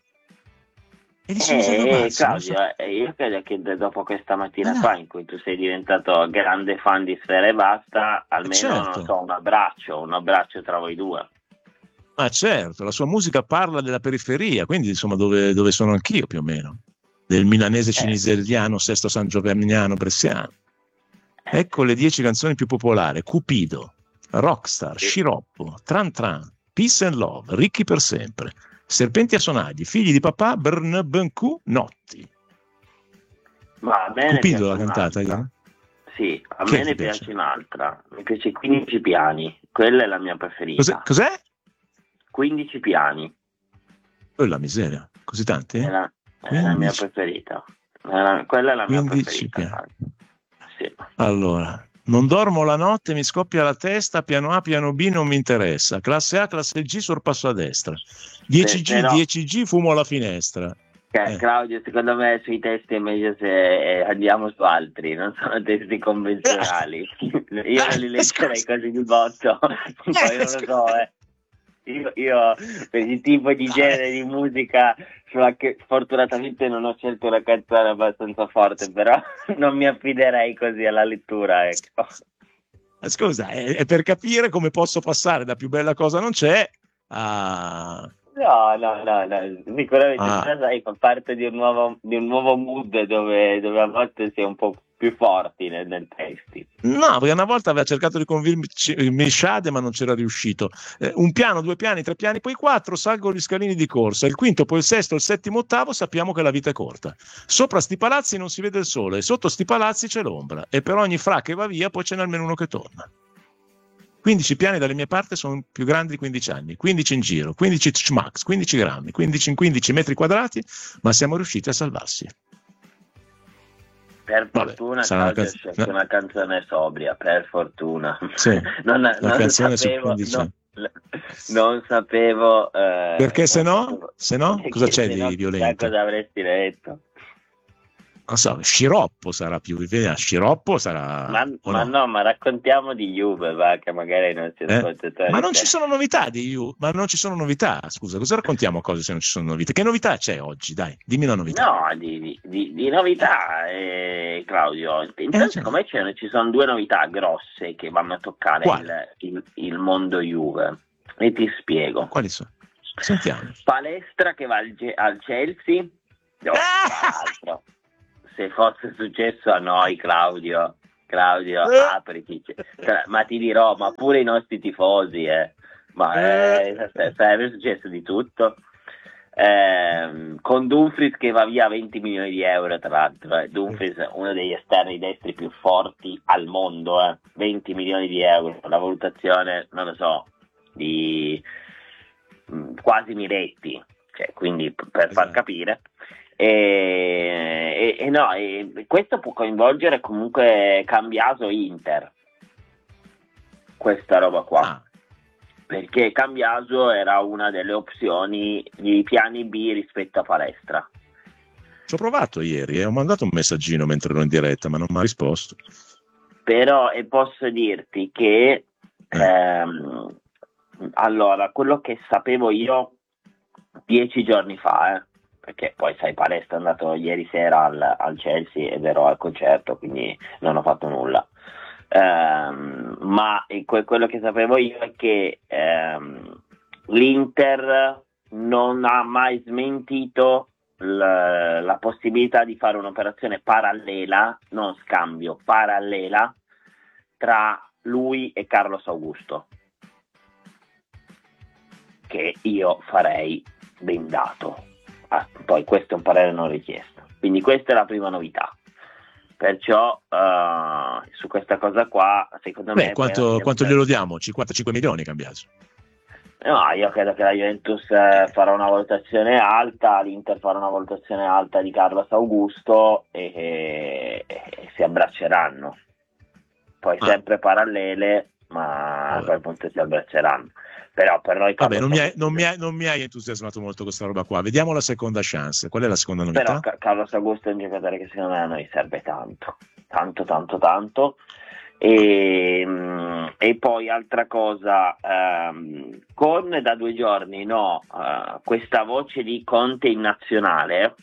E di eh, Claudio, so. Io credo che dopo questa mattina ah. qua in cui tu sei diventato grande fan di Sfera e Basta, almeno certo. non so, un abbraccio, un abbraccio tra voi due. Ma certo, la sua musica parla della periferia, quindi insomma dove, dove sono anch'io più o meno, del milanese ciniselliano, sesto San Giovanniano bresciano. Ecco le dieci canzoni più popolari: Cupido, Rockstar, sì. Sciroppo, Tran Tran, Peace and Love, Ricchi per sempre, Serpenti a sonagli, Figli di papà, Brn Bencu, Notti. Ma a me Cupido l'ha cantata, io? Sì, a che me ne piace? piace un'altra, mi piace quindici piani, quella è la mia preferita. Cos'è? Cos'è? quindici piani. Oh, la miseria, così tanti? È la, è la mia preferita, è la, quella è la mia preferita. Piani. Sì. Allora, non dormo la notte, mi scoppia la testa, piano A, piano B non mi interessa, classe A, classe G, sorpasso a destra, dieci G, no. dieci G, fumo alla finestra. Eh. Claudio, secondo me sui testi è meglio se andiamo su altri, non sono testi convenzionali. Io non li leggerei così di botto, poi non lo so, eh. Io, io per il tipo di genere di musica sulla che fortunatamente non ho scelto una canzone abbastanza forte, però non mi affiderei così alla lettura, ecco. Scusa, è, è per capire come posso passare da Più bella cosa non c'è a... No, no, no, no. Sicuramente ah. sai, fa parte di un nuovo, di un nuovo mood dove, dove a volte si è un po' più forti nel, nel testi. No, perché una volta aveva cercato di convincermi Shade, ma non c'era riuscito. Eh, un piano, due piani, tre piani, poi quattro, salgo gli scalini di corsa. Il quinto, poi il sesto, il settimo, ottavo, sappiamo che la vita è corta. Sopra sti palazzi non si vede il sole, e sotto sti palazzi c'è l'ombra. E per ogni fra che va via, poi ce n'è almeno uno che torna. quindici piani dalle mie parti sono più grandi di quindici anni, quindici in giro, quindici schmax, quindici grammi, quindici in quindici metri quadrati, ma siamo riusciti a salvarsi. Per fortuna Claudio ha scelto una canzone sobria, per fortuna. Sì, non, la non canzone sapevo, su non, non sapevo... Eh, perché se no? Se no? Cosa c'è se di no, violento? Cosa avresti letto? non so, Sciroppo sarà più, Sciroppo sarà... Ma, ma no? no, ma raccontiamo di Juve, va, che magari non si ascoltatori. Eh? Ma non ci sono novità di Juve, ma non ci sono novità, scusa, cosa raccontiamo cose se non ci sono novità? Che novità c'è oggi? Dai, dimmi una novità. No, di, di, di novità, eh, Claudio, intanto secondo me ci sono due novità grosse che vanno a toccare il, il, il mondo Juve, e ti spiego. Quali sono? Sentiamo. Palestra che va al, al Chelsea, no, tra l'altro. Se fosse successo a noi, Claudio, Claudio, apriti, ma ti dirò, ma pure i nostri tifosi, eh, ma eh, sarebbe successo di tutto. Eh, con Dumfries che va via venti milioni di euro, tra l'altro, eh. Dumfries è uno degli esterni destri più forti al mondo, eh. venti milioni di euro, la valutazione, non lo so, di mh, quasi Miretti, cioè, quindi p- per far capire. E, e, e no, e questo può coinvolgere comunque Cambiaso Inter, questa roba qua, ah. perché Cambiaso era una delle opzioni di piani B rispetto a Palestra. Ci ho provato ieri e eh, ho mandato un messaggino mentre ero in diretta, ma non mi ha risposto. Però e posso dirti che eh. ehm, allora, quello che sapevo io dieci giorni fa, eh, perché poi sai, Palestra è andato ieri sera al, al Chelsea ed ero al concerto, quindi non ho fatto nulla. Um, ma que- quello che sapevo io è che um, l'Inter non ha mai smentito l- la possibilità di fare un'operazione parallela, non scambio, parallela tra lui e Carlos Augusto, che io farei bendato. Ah, poi questo è un parere non richiesto, quindi questa è la prima novità. Perciò uh, su questa cosa qua, secondo Beh, me quanto, quanto glielo diamo? cinquantacinque milioni Cambiaso? No, io credo che la Juventus eh, farà una valutazione alta, l'Inter farà una valutazione alta di Carlos Augusto e, e, e si abbracceranno, poi ah. sempre parallele, ma a quel punto si abbracceranno. Però per noi Vabbè, non mi, hai, non, mi hai, non mi hai entusiasmato molto questa roba qua. Vediamo la seconda chance. Qual è la seconda novità? Però Ca- Carlos Augusto è un giocatore che secondo me a noi serve tanto, tanto, tanto, tanto. E, e poi altra cosa, ehm, con da due giorni no, uh, questa voce di Conte in nazionale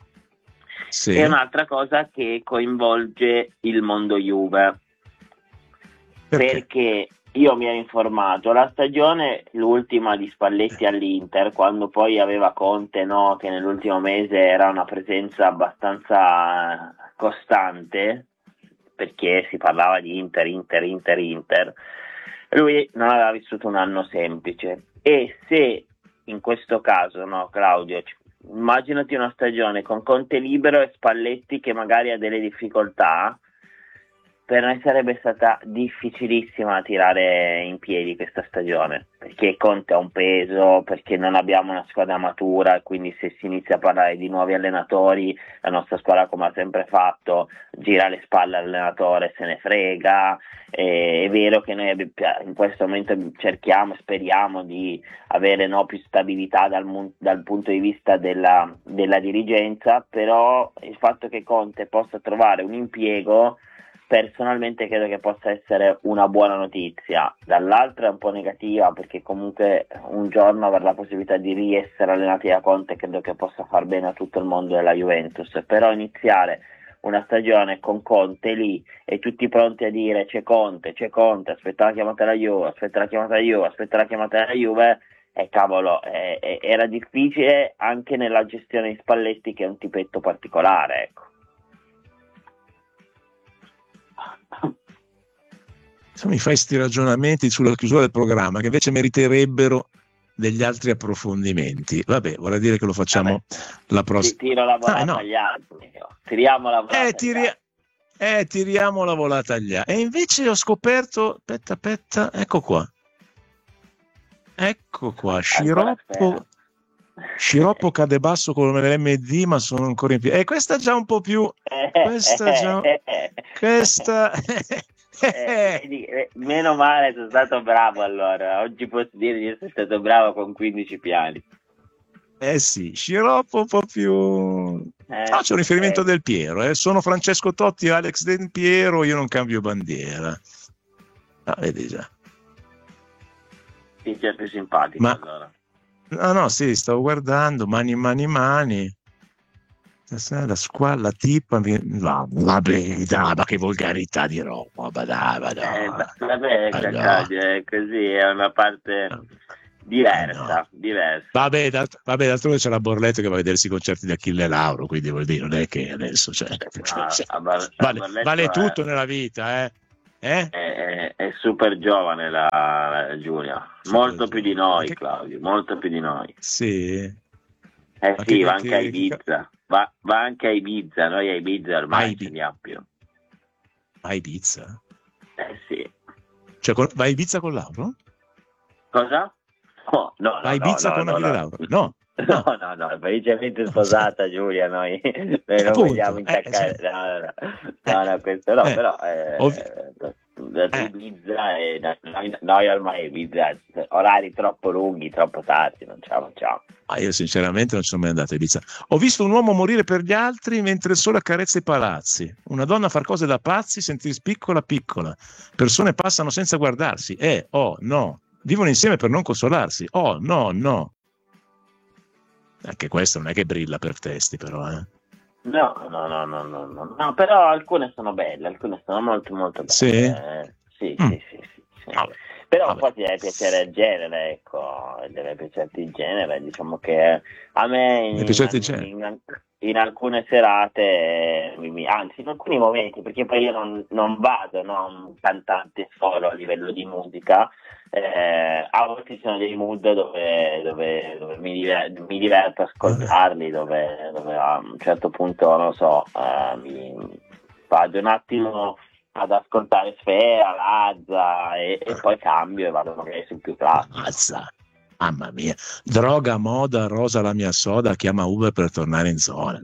sì. è un'altra cosa che coinvolge il mondo Juve. Perché? Perché io mi ero informato, la stagione, l'ultima di Spalletti all'Inter, quando poi aveva Conte, no, che nell'ultimo mese era una presenza abbastanza costante, perché si parlava di Inter, Inter, Inter, Inter, lui non aveva vissuto un anno semplice. E se in questo caso, no, Claudio, immaginati una stagione con Conte libero e Spalletti che magari ha delle difficoltà, per noi sarebbe stata difficilissima tirare in piedi questa stagione, perché Conte ha un peso, perché non abbiamo una squadra matura e quindi se si inizia a parlare di nuovi allenatori, la nostra squadra, come ha sempre fatto, gira le spalle all'allenatore, se ne frega. E è vero che noi in questo momento cerchiamo, speriamo di avere no, più stabilità dal, dal punto di vista della, della dirigenza, però il fatto che Conte possa trovare un impiego personalmente credo che possa essere una buona notizia. Dall'altro è un po' negativa, perché comunque un giorno avere la possibilità di riessere allenati da Conte credo che possa far bene a tutto il mondo della Juventus, però iniziare una stagione con Conte lì e tutti pronti a dire c'è Conte, c'è Conte, aspetta la chiamata della Juve, aspetta la chiamata della Juve, aspetta la chiamata della Juve, e cavolo, eh, eh, era difficile anche nella gestione di Spalletti, che è un tipetto particolare, ecco. Mi fai sti ragionamenti sulla chiusura del programma che invece meriterebbero degli altri approfondimenti. Vabbè, vorrei dire che lo facciamo Vabbè, la prossima. Tiro la volata ah, no. agli altri. Tiriamo la volata. Eh, tiri... eh, tiriamo la volata agli altri. E invece ho scoperto, aspetta, aspetta, ecco qua. Ecco qua, Sciroppo. Sciroppo cade basso come l'M D, ma sono ancora in piedi. E eh, questa già un po' più. Questa già. Questa. Eh, vedi, eh, meno male, sono stato bravo allora. Oggi posso dire di essere stato bravo con quindici piani. Eh sì, Sciroppo un po' più Eh, no, c'è un riferimento eh. Del Piero, eh. Sono Francesco Totti e Alex Del Piero, io non cambio bandiera. Ah, vedi già. Sì, c'è più simpatico. Ma allora. no, no, sì, stavo guardando, mani, mani, mani. La squalla tipa, va, vabbè, dai, ma che volgarità di roba, dai, ma dai. Eh, vabbè, Allora. Claudio, è così, è una parte diversa, No. diversa. Vabbè, d'alt- vabbè, d'altronde c'è la Borletto che va a vedersi i concerti di Achille Lauro, quindi vuol dire, non è che adesso cioè, Ah, cioè, a Bar- a vale, Barletto vale è- tutto nella vita, eh? Eh? È, è- è super giovane la, la Giulia, Super molto più di noi, Che- Claudio, molto più di noi. Sì. Eh Ma sì, che- va che- anche a che- Ibiza, va, va anche a Ibiza, noi a Ibiza A ormai Ibiza. ce li abbiamo più. A Ibiza? Eh sì. Cioè, con- vai a Ibiza con Lauro? Cosa? No, no, no, Vai a no, Ibiza no, con no, Achille no. Lauro? No. No, no, no, è felicemente sposata Giulia, noi, noi non Appunto, vogliamo eh, intaccare, sì. no, no, no, no, questo no, Eh, però eh, ovvi- da Eh. Ibiza e da- noi, noi ormai Ibiza, orari troppo lunghi, troppo tardi, non ce la facciamo. Ma io sinceramente non ci sono mai andato a Ibiza. Ho visto un uomo morire per gli altri mentre il sole accarezza i palazzi. Una donna far cose da pazzi, sentirsi piccola piccola. Persone passano senza guardarsi. Eh, oh, no. Vivono insieme per non consolarsi. Oh, no, no. Anche questo non è che brilla per testi, però, eh. No, no, no, no, no, no, no, però alcune sono belle, alcune sono molto molto belle. Sì? Eh, sì, Mm. sì, sì, sì, sì. Vabbè. Però Vabbè. poi ti deve piacere il genere, ecco, deve piacerti il genere, diciamo che a me in, Deve piacerti il genere. in, in alcune serate, eh, mi- mi- anzi in alcuni momenti, perché poi io non, non vado, no, un cantante solo a livello di musica, eh, a volte ci sono dei mood dove, dove, dove mi, diver- mi diverto a ascoltarli, dove, dove a un certo punto, non lo so, eh, mi vado un attimo ad ascoltare Sfera, Lazza e, e poi cambio e vado magari sul più classico. Mazza. Mamma mia. Droga, moda, rosa la mia soda, chiama Uber per tornare in zona.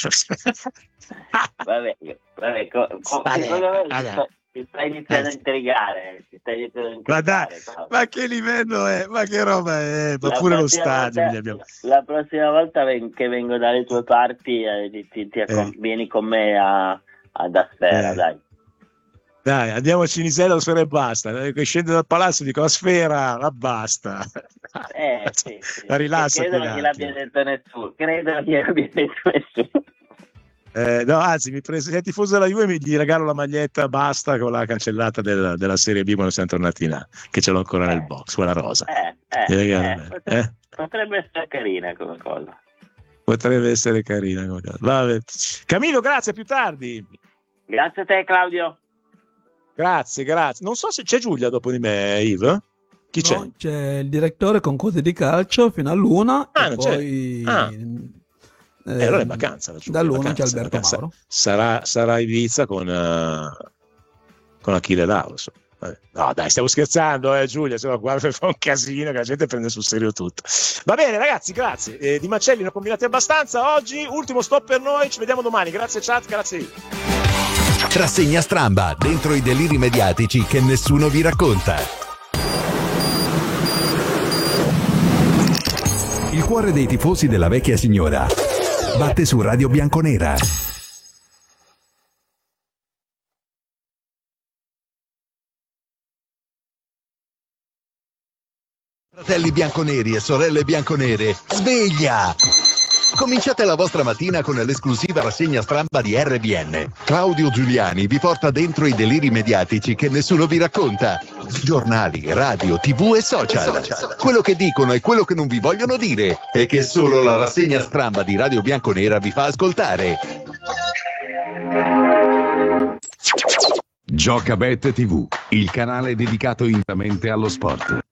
Vabbè, vabbè, co- co- Vabbè, secondo me vabbè. ti sta- ti stai iniziando a intrigare, ti stai iniziando a Ma dai, intrigare, ma che livello è? Ma che roba è? Ma La pure lo prossima stadio volta- gli abbiamo... La prossima volta ven- che vengo dalle tue parti eh, ti, ti- ti accom- Eh. vieni con me a, ad Asfera, Eh. dai. Dai, andiamo a Cinisello, Sfera e basta. Eh, Scendo dal palazzo dico, Sfera, ma basta. Eh, sì, sì. La rilassa Credo qui non un gliel'abbia attimo. detto nessuno, credo non gliel'abbia detto nessuno. Eh, no, anzi, mi prese, se è tifoso della Juve mi gli regalo la maglietta basta con la cancellata del- della Serie B quando siamo tornati là, che ce l'ho ancora nel box, quella rosa. Eh, eh, Gli regalo eh, bene, potrebbe, eh? potrebbe essere carina come cosa. Potrebbe essere carina come cosa. Vabbè. Camillo, grazie, a più tardi. Grazie a te, Claudio. Grazie, grazie. Non so se c'è Giulia dopo di me, Yves. Chi c'è? No, c'è il direttore con cose di calcio fino all'una Ah, e non c'è. poi Ah. eh, Eh, allora è vacanza. la Giulia, dall'una vacanza, c'è Alberto vacanza. Mauro. Sarà, sarà Ibiza con, eh, con Achille Lauro. insomma. Vabbè. No, dai, stiamo scherzando, eh, Giulia. Se no, guarda, fa un casino che la gente prende sul serio tutto. Va bene, ragazzi, grazie. Eh, di Macelli ne ho combinati abbastanza oggi. Ultimo stop per noi. Ci vediamo domani. Grazie, chat. Grazie. Rassegna Stramba, dentro i deliri mediatici che nessuno vi racconta. Il cuore dei tifosi della vecchia signora batte su Radio Bianconera. Fratelli bianconeri e sorelle bianconere, sveglia! Cominciate la vostra mattina con l'esclusiva rassegna Stramba di R B N. Claudio Giuliani vi porta dentro i deliri mediatici che nessuno vi racconta. Giornali, radio, tv e social. Quello che dicono e quello che non vi vogliono dire e che solo la rassegna Stramba di Radio Bianconera vi fa ascoltare. Giocabet tivù, il canale dedicato interamente allo sport.